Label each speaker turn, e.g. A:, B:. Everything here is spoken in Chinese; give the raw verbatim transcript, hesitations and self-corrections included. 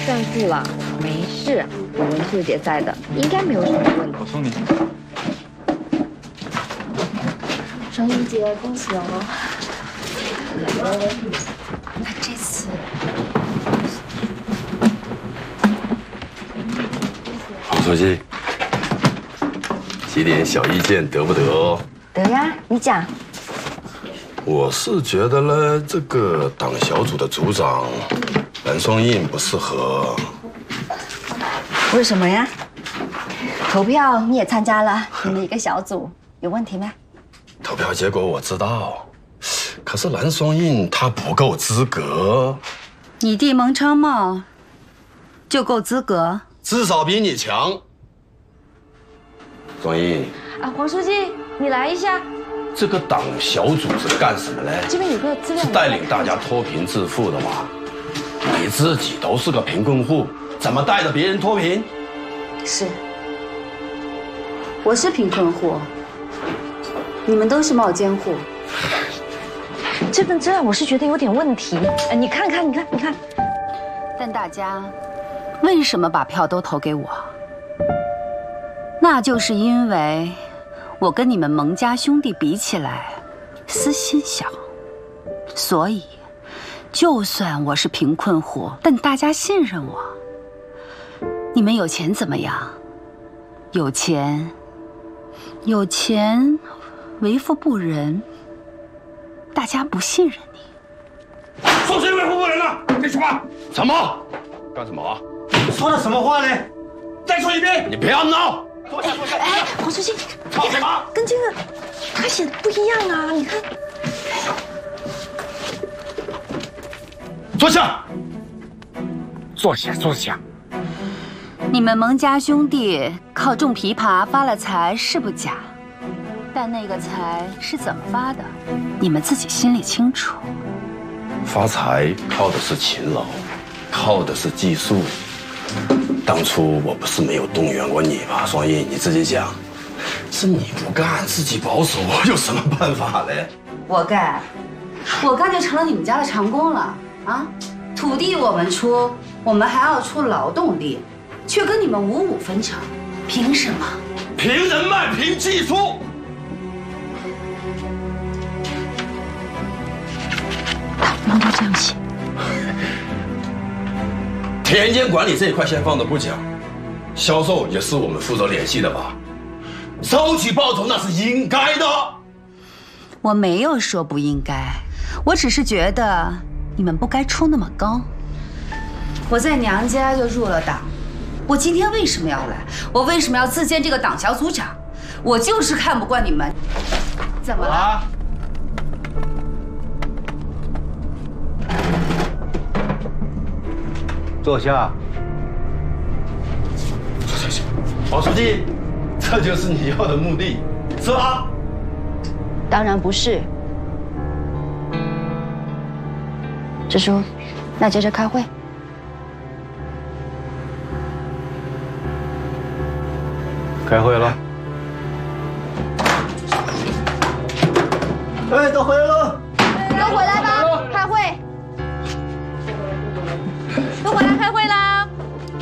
A: 胜负了，没事，我们秀姐在的，应该没有什么问题。
B: 我送你。
C: 双英姐，恭喜哦！那这次，
D: 黄书记，提点小意见得不得哦？
A: 得呀，你讲。
D: 我是觉得呢，这个党小组的组长蓝双印不适合。
A: 为什么呀？投票你也参加了，你们一个小组有问题吗？
D: 投票结果我知道，可是蓝双印他不够资格。
E: 你弟蒙昌茂就够资格，
D: 至少比你强。双印
C: 啊，黄书记，你来一下。
D: 这个党小组是干什么呢？
C: 这边有个资料，
D: 是带领大家脱贫致富的吗？你自己都是个贫困户，怎么带着别人脱贫？
E: 是，我是贫困户，你们都是冒尖户。
C: 这份资料我是觉得有点问题。哎，你看看，你看，你看。
E: 但大家为什么把票都投给我？那就是因为我跟你们蒙家兄弟比起来，私心小，所以就算我是贫困户，但大家信任我。你们有钱怎么样？有钱，有钱，为富不仁，大家不信任你。
D: 说谁为富不仁了？你说吧。什么？干什么啊？
B: 说的什么话呢？再说一遍。
D: 你不要闹。
B: 坐下，坐下。
C: 哎，黄书记，
D: 吵什么？
C: 跟这个他写的不一样啊！你看。
D: 坐下。
B: 坐下，坐下。
E: 你们蒙家兄弟靠种枇杷发了财是不假，但那个财是怎么发的，你们自己心里清楚。
D: 发财靠的是勤劳，靠的是技术。当初我不是没有动员过你吗？双印，你自己讲，是你不干，自己保守，我有什么办法呢？
E: 我干，我干就成了你们家的长工了啊！土地我们出，我们还要出劳动力，却跟你们五五分成，凭什么？
D: 凭人脉，凭技术。
C: 他不应该这样写。
D: 田间管理这一块先放着不讲，销售也是我们负责联系的吧？收取报酬那是应该的。
E: 我没有说不应该，我只是觉得你们不该出那么高。我在娘家就入了党，我今天为什么要来？我为什么要自荐这个党小组长？我就是看不惯你们。怎么了？
B: 坐下。
D: 坐下去。黄书记，这就是你要的目的，是吧？
A: 当然不是。支书，那接着开会。
B: 开会了。哎，都回来喽。